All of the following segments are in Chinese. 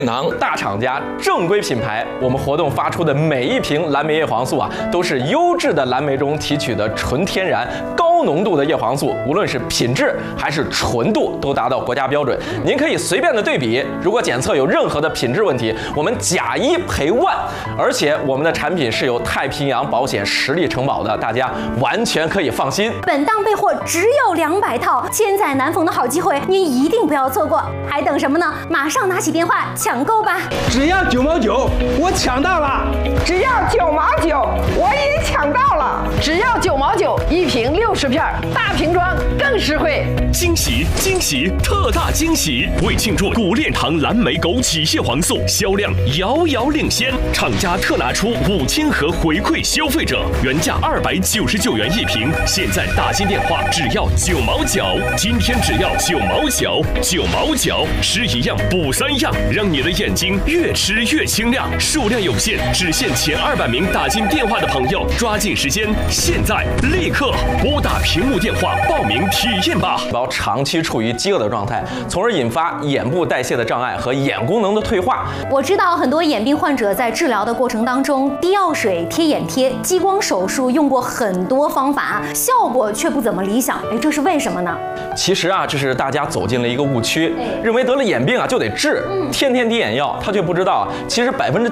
囊大厂家正规品牌，我们活动发出的每一瓶蓝莓叶黄素啊，都是优质的蓝莓中提取的纯天然高浓度的叶黄素，无论是品质还是纯度都达到国家标准。您可以随便的对比，如果检测有任何的品质问题，我们假一赔万。而且我们的产品是由太平洋保险实力承保的，大家完全可以放心。 本档备货只有200套，千载难逢的好机会，您一定不要错过。还等什么呢？马上拿起电话抢购吧！ 只要9毛9，我抢到了！ 只要9毛9，我已经抢到了！ 只要9毛9，一瓶60片，大瓶装更实惠。 惊喜惊喜，特大惊喜！为庆祝古炼堂蓝莓枸杞叶黄素销量遥遥领先，厂家特拿出5000盒回馈消费者，原价299元一瓶，现在打进电话只要9毛9，今天只要9毛9，9毛9，吃1样补3样，让你的眼睛越吃越清亮。数量有限，只限前200名打进电话的朋友，抓紧时间，现在立刻拨打屏幕电话报名体验吧。 长期处于饥饿的状态，从而引发眼部代谢的障碍和眼功能的退化。 我知道很多眼病患者在治疗的过程当中，滴药水、贴眼贴、激光手术用过很多方法，效果却不怎么理想。这是为什么呢？ 其实啊，这是大家走进了一个误区，认为得了眼病啊就得治，天天滴眼药。他却不知道啊，其实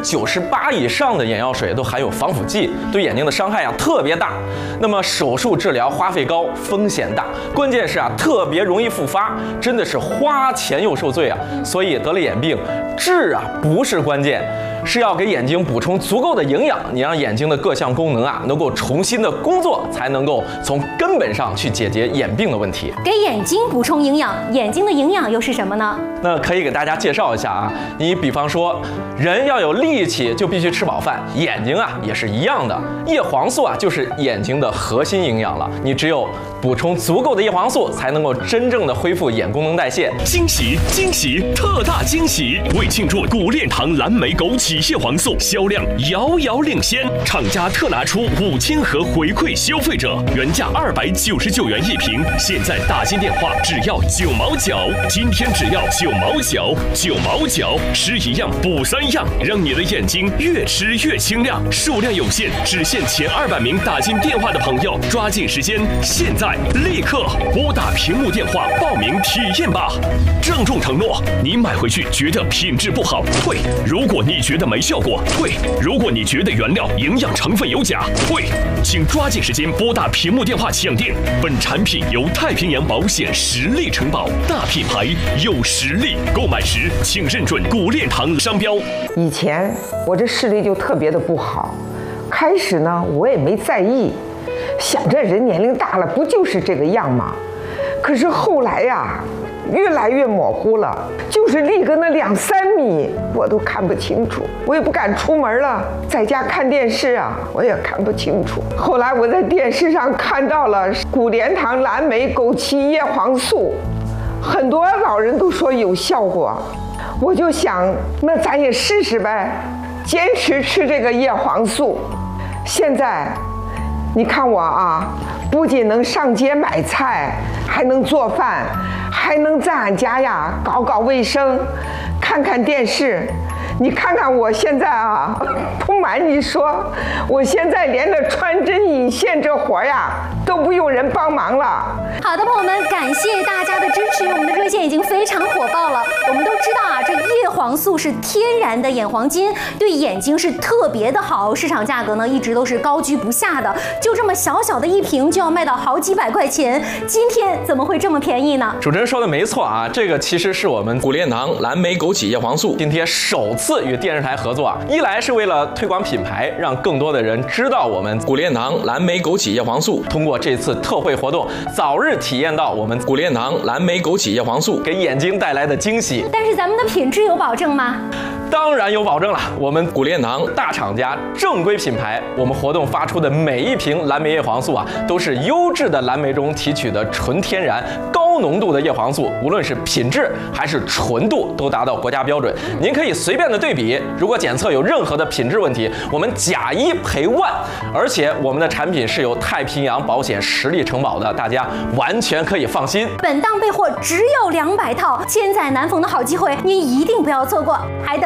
98%以上的眼药水都含有防腐剂，对眼睛的伤害啊特别大。那么手术治疗花费高，风险大，关键是啊特别容易复发，真的是花钱又受罪啊。所以得了眼病，治啊不是关键。是要给眼睛补充足够的营养，你让眼睛的各项功能啊能够重新的工作，才能够从根本上去解决眼病的问题。 给眼睛补充营养，眼睛的营养又是什么呢？ 那可以给大家介绍一下啊，你比方说，人要有力气就必须吃饱饭，眼睛啊也是一样的，叶黄素啊就是眼睛的核心营养了。你只有补充足够的叶黄素，才能够真正的恢复眼功能代谢。 惊喜惊喜，特大惊喜！为庆祝古炼堂蓝莓枸杞叶黄素销量遥遥领先，厂家特拿出5000盒回馈消费者，原价299元一瓶，现在打进电话只要9毛9，今天只要9毛9，9毛9，吃1样补3样，让你的眼睛越吃越清亮。数量有限，只限前200名打进电话的朋友，抓紧时间，现在立刻拨打屏幕电话报名体验吧。郑重承诺，你买回去觉得品质不好退，如果你觉得没效果退，如果你觉得原料营养成分有假退，请抓紧时间拨打屏幕电话抢订。本产品由太平洋保险实力承保，大品牌有实力，购买时请认准古炼堂商标。 以前我这视力就特别的不好，开始呢我也没在意，想着人年龄大了不就是这个样吗？可是后来呀，越来越模糊了，就是离个那2、3米我都看不清楚，我也不敢出门了，在家看电视啊我也看不清楚。后来我在电视上看到了古炼堂蓝莓枸杞叶黄素，很多老人都说有效果，我就想那咱也试试呗，坚持吃这个叶黄素。现在你看我啊，不仅能上街买菜，还能做饭，还能在俺家呀搞搞卫生，看看电视。你看看我现在啊，不瞒你说，我现在连着穿针引线这活呀都不用人帮忙了。 好的，朋友们，感谢大家的支持，我们的热线已经非常火爆了。我们都知道啊，这叶黄素是天然的眼黄金，对眼睛是特别的好，市场价格呢一直都是高居不下的，就这么小小的一瓶就要卖到好几百块钱，今天怎么会这么便宜呢？ 主持人说的没错啊，这个其实是我们古炼堂蓝莓枸杞叶黄素今天首次与电视台合作啊，一来是为了推广品牌，让更多的人知道我们古炼堂蓝莓枸杞叶黄素，通过这次特惠活动，早日体验到我们古炼堂蓝莓枸杞叶黄素给眼睛带来的惊喜。 但是咱们的品质有保证吗？ 当然有保证了，我们古炼堂大厂家正规品牌，我们活动发出的每一瓶蓝莓叶黄素啊，都是优质的蓝莓中提取的纯天然高浓度的叶黄素，无论是品质还是纯度都达到国家标准。您可以随便的对比，如果检测有任何的品质问题，我们假一赔万。而且我们的产品是由太平洋保险实力承保的，大家完全可以放心。 本档备货只有200套，千载难逢的好机会，您一定不要错过。还等